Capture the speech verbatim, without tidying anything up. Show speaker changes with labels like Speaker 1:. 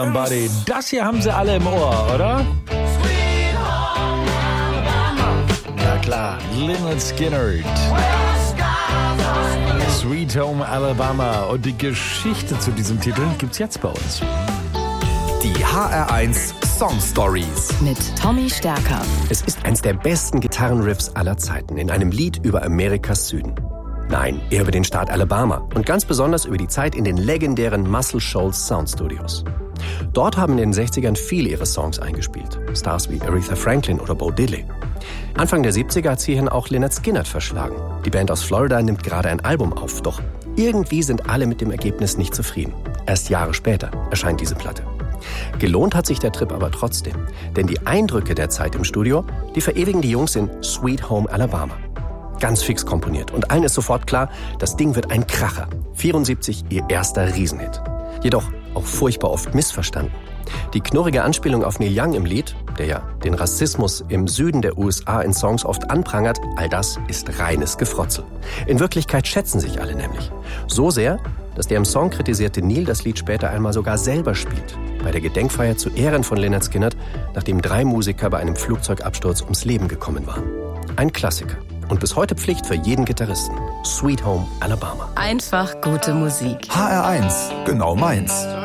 Speaker 1: Buddy, das hier haben sie alle im Ohr, oder? Ja klar, Lynyrd Skynyrd. Sweet Home Alabama. Und die Geschichte zu diesem Titel gibt's jetzt bei uns.
Speaker 2: Die H R eins Song Stories
Speaker 3: mit Tommy Stärker.
Speaker 4: Es ist eins der besten Gitarrenriffs aller Zeiten in einem Lied über Amerikas Süden. Nein, eher über den Staat Alabama und ganz besonders über die Zeit in den legendären Muscle Shoals Sound Studios. Dort haben in den sechzigern viele ihre Songs eingespielt. Stars wie Aretha Franklin oder Bo Diddley. Anfang der siebziger hat hierhin auch Lynyrd Skynyrd verschlagen. Die Band aus Florida nimmt gerade ein Album auf, doch irgendwie sind alle mit dem Ergebnis nicht zufrieden. Erst Jahre später erscheint diese Platte. Gelohnt hat sich der Trip aber trotzdem, denn die Eindrücke der Zeit im Studio, die verewigen die Jungs in Sweet Home Alabama. Ganz fix komponiert und allen ist sofort klar, das Ding wird ein Kracher. vierundsiebzig ihr erster Riesenhit. Jedoch auch furchtbar oft missverstanden. Die knurrige Anspielung auf Neil Young im Lied, der ja den Rassismus im Süden der U S A in Songs oft anprangert, all das ist reines Gefrotzel. In Wirklichkeit schätzen sich alle nämlich. So sehr, dass der im Song kritisierte Neil das Lied später einmal sogar selber spielt. Bei der Gedenkfeier zu Ehren von Lynyrd Skynyrd, nachdem drei Musiker bei einem Flugzeugabsturz ums Leben gekommen waren. Ein Klassiker. Und bis heute Pflicht für jeden Gitarristen. Sweet Home Alabama.
Speaker 3: Einfach gute Musik.
Speaker 2: H R eins, genau meins.